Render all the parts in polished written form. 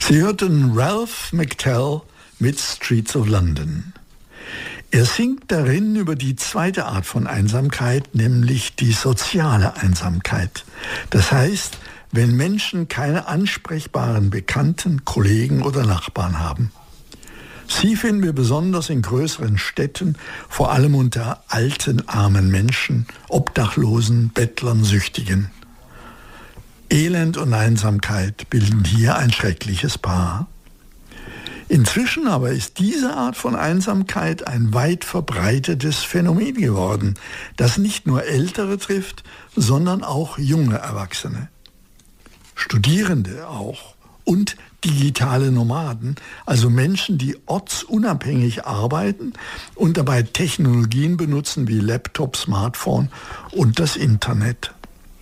Sie hörten Ralph McTell mit Streets of London. Er singt darin über die zweite Art von Einsamkeit, nämlich die soziale Einsamkeit. Das heißt, wenn Menschen keine ansprechbaren Bekannten, Kollegen oder Nachbarn haben. Sie finden wir besonders in größeren Städten, vor allem unter alten, armen Menschen, Obdachlosen, Bettlern, Süchtigen. Elend und Einsamkeit bilden hier ein schreckliches Paar. Inzwischen aber ist diese Art von Einsamkeit ein weit verbreitetes Phänomen geworden, das nicht nur Ältere trifft, sondern auch junge Erwachsene. Studierende auch und digitale Nomaden, also Menschen, die ortsunabhängig arbeiten und dabei Technologien benutzen wie Laptop, Smartphone und das Internet.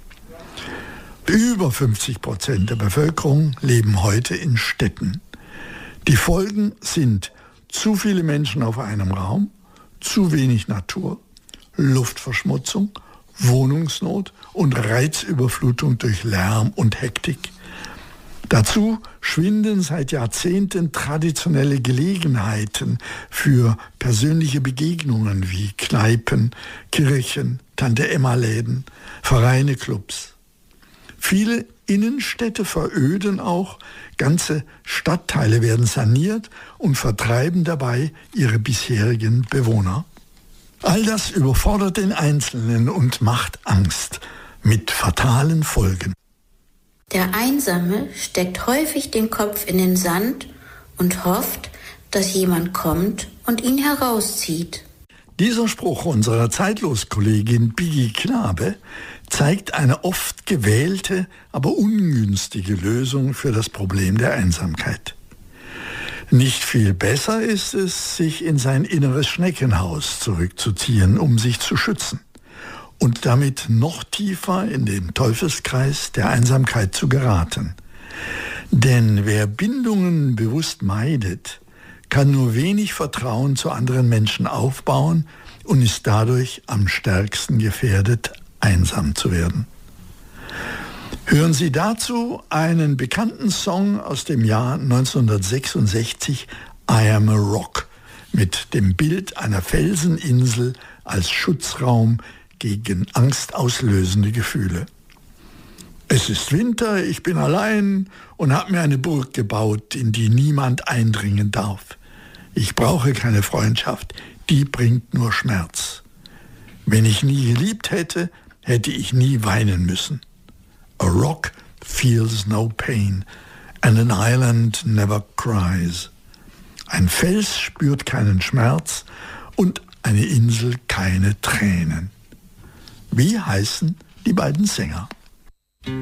Über 50% der Bevölkerung leben heute in Städten. Die Folgen sind zu viele Menschen auf einem Raum, zu wenig Natur, Luftverschmutzung, Wohnungsnot und Reizüberflutung durch Lärm und Hektik. Dazu schwinden seit Jahrzehnten traditionelle Gelegenheiten für persönliche Begegnungen wie Kneipen, Kirchen, Tante-Emma-Läden, Vereine, Clubs. Viele Innenstädte veröden auch, ganze Stadtteile werden saniert und vertreiben dabei ihre bisherigen Bewohner. All das überfordert den Einzelnen und macht Angst mit fatalen Folgen. Der Einsame steckt häufig den Kopf in den Sand und hofft, dass jemand kommt und ihn herauszieht. Dieser Spruch unserer Zeitlos-Kollegin Biggie Knabe zeigt eine oft gewählte, aber ungünstige Lösung für das Problem der Einsamkeit. Nicht viel besser ist es, sich in sein inneres Schneckenhaus zurückzuziehen, um sich zu schützen und damit noch tiefer in den Teufelskreis der Einsamkeit zu geraten. Denn wer Bindungen bewusst meidet, kann nur wenig Vertrauen zu anderen Menschen aufbauen und ist dadurch am stärksten gefährdet, einsam zu werden. Hören Sie dazu einen bekannten Song aus dem Jahr 1966, I Am a Rock, mit dem Bild einer Felseninsel als Schutzraum gegen angstauslösende Gefühle. Es ist Winter, ich bin allein und habe mir eine Burg gebaut, in die niemand eindringen darf. Ich brauche keine Freundschaft, die bringt nur Schmerz. Wenn ich nie geliebt hätte, hätte ich nie weinen müssen. A rock feels no pain and an island never cries. Ein Fels spürt keinen Schmerz und eine Insel keine Tränen. Wie heißen die beiden Sänger?